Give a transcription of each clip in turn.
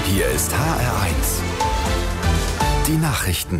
Hier ist HR1. Die Nachrichten.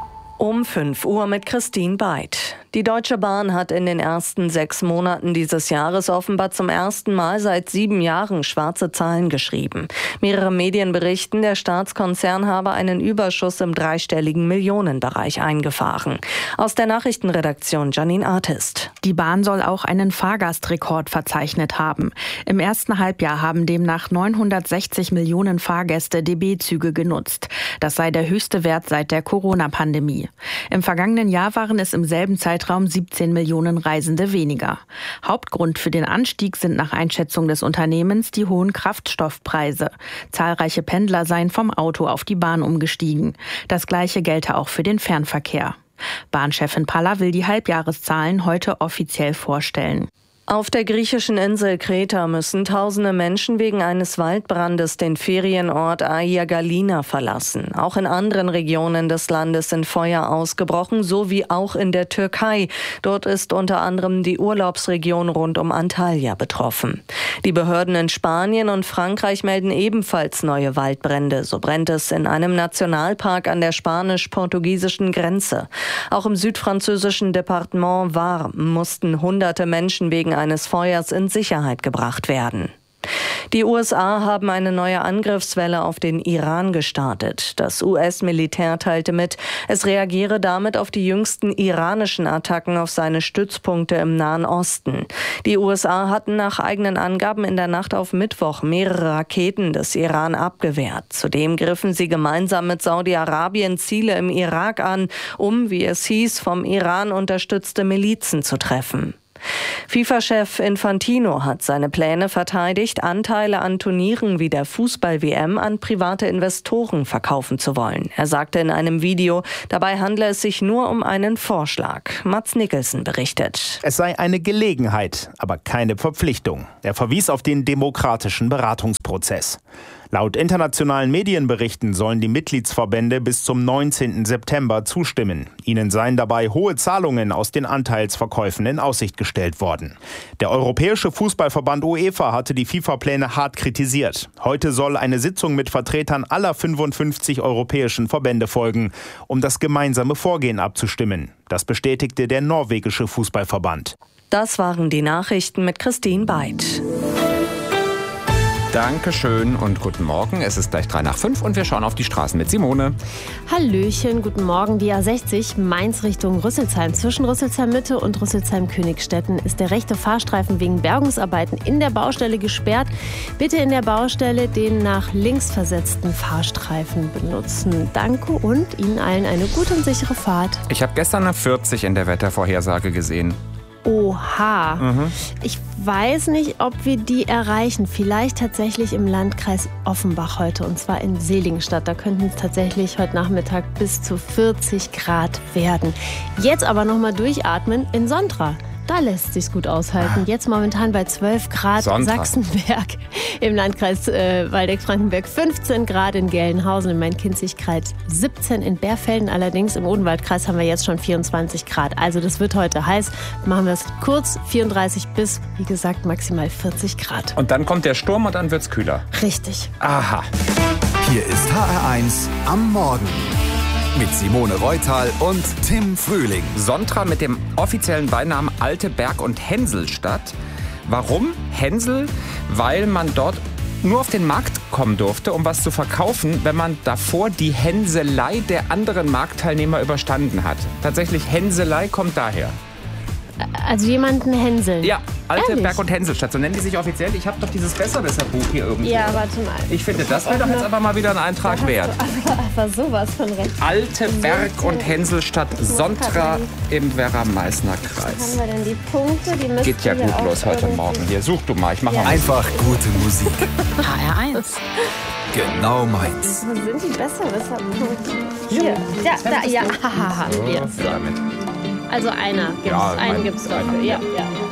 Um 5 Uhr mit Christine Beid. Die Deutsche Bahn hat in den ersten 6 Monaten dieses Jahres offenbar zum ersten Mal seit 7 Jahren schwarze Zahlen geschrieben. Mehrere Medien berichten, der Staatskonzern habe einen Überschuss im dreistelligen Millionenbereich eingefahren. Aus der Nachrichtenredaktion Janine Artist. Die Bahn soll auch einen Fahrgastrekord verzeichnet haben. Im ersten Halbjahr haben demnach 960 Millionen Fahrgäste DB-Züge genutzt. Das sei der höchste Wert seit der Corona-Pandemie. Im vergangenen Jahr waren es im selben Zeitraum 17 Millionen Reisende weniger. Hauptgrund für den Anstieg sind nach Einschätzung des Unternehmens die hohen Kraftstoffpreise. Zahlreiche Pendler seien vom Auto auf die Bahn umgestiegen. Das Gleiche gelte auch für den Fernverkehr. Bahnchefin Palla will die Halbjahreszahlen heute offiziell vorstellen. Auf der griechischen Insel Kreta müssen tausende Menschen wegen eines Waldbrandes den Ferienort Aia Galina verlassen. Auch in anderen Regionen des Landes sind Feuer ausgebrochen, so wie auch in der Türkei. Dort ist unter anderem die Urlaubsregion rund um Antalya betroffen. Die Behörden in Spanien und Frankreich melden ebenfalls neue Waldbrände. So brennt es in einem Nationalpark an der spanisch-portugiesischen Grenze. Auch im südfranzösischen Departement Var mussten hunderte Menschen wegen eines Feuers in Sicherheit gebracht werden. Die USA haben eine neue Angriffswelle auf den Iran gestartet. Das US-Militär teilte mit, es reagiere damit auf die jüngsten iranischen Attacken auf seine Stützpunkte im Nahen Osten. Die USA hatten nach eigenen Angaben in der Nacht auf Mittwoch mehrere Raketen des Iran abgewehrt. Zudem griffen sie gemeinsam mit Saudi-Arabien Ziele im Irak an, um, wie es hieß, vom Iran unterstützte Milizen zu treffen. FIFA-Chef Infantino hat seine Pläne verteidigt, Anteile an Turnieren wie der Fußball-WM an private Investoren verkaufen zu wollen. Er sagte in einem Video, dabei handle es sich nur um einen Vorschlag. Mats Nicholson berichtet. Es sei eine Gelegenheit, aber keine Verpflichtung. Er verwies auf den demokratischen Beratungsprozess. Laut internationalen Medienberichten sollen die Mitgliedsverbände bis zum 19. September zustimmen. Ihnen seien dabei hohe Zahlungen aus den Anteilsverkäufen in Aussicht gestellt worden. Der Europäische Fußballverband UEFA hatte die FIFA-Pläne hart kritisiert. Heute soll eine Sitzung mit Vertretern aller 55 europäischen Verbände folgen, um das gemeinsame Vorgehen abzustimmen. Das bestätigte der norwegische Fußballverband. Das waren die Nachrichten mit Christine Beid. Dankeschön und guten Morgen. Es ist gleich 5:03 und wir schauen auf die Straßen mit Simone. Hallöchen, guten Morgen. Die A60 Mainz Richtung Rüsselsheim. Zwischen Rüsselsheim Mitte und Rüsselsheim-Königstetten ist der rechte Fahrstreifen wegen Bergungsarbeiten in der Baustelle gesperrt. Bitte in der Baustelle den nach links versetzten Fahrstreifen benutzen. Danke und Ihnen allen eine gute und sichere Fahrt. Ich habe gestern eine 40 in der Wettervorhersage gesehen. Oha. Ich weiß nicht, ob wir die erreichen. Vielleicht tatsächlich im Landkreis Offenbach heute, und zwar in Seligenstadt. Da könnten es tatsächlich heute Nachmittag bis zu 40 Grad werden. Jetzt aber nochmal durchatmen in Sontra. Da lässt es sich gut aushalten. Jetzt momentan bei 12 Grad in Sachsenberg, im Landkreis Waldeck-Frankenberg 15 Grad in Gelnhausen, im Main-Kinzig-Kreis 17 in Bärfelden. Allerdings im Odenwaldkreis haben wir jetzt schon 24 Grad. Also das wird heute heiß. Machen wir es kurz, 34 bis, wie gesagt, maximal 40 Grad. Und dann kommt der Sturm und dann wird's kühler. Richtig. Aha. Hier ist HR1 am Morgen. Mit Simone Reutal und Tim Frühling. Sontra mit dem offiziellen Beinamen Alte Berg- und Hänselstadt. Warum Hänsel? Weil man dort nur auf den Markt kommen durfte, um was zu verkaufen, wenn man davor die Hänselei der anderen Marktteilnehmer überstanden hat. Tatsächlich, Hänselei kommt daher. Also jemanden hänseln? Ja, Alte Ehrlich? Berg- und Hänselstadt, so nennen die sich offiziell. Ich habe doch dieses Besserwisser-Buch hier irgendwie. Ja, warte mal. Ich finde, das wäre doch jetzt aber mal wieder ein Eintrag wert. Aber sowas von recht. Alte Berg- und Hänselstadt Sontra im Werra-Meißner-Kreis. Was haben wir denn die Punkte? Die müssten Geht ja wir gut auch los heute irgendwie- Morgen. Hier, such du mal, ich mache mal. Einfach gute Musik. HR1. Genau meins. Wo sind die Besserwisser-Punkte? Hier. Ja. Hahaha. So, Yes. damit. Also einer gibt's. Ja, einen gibt's dafür. Ja.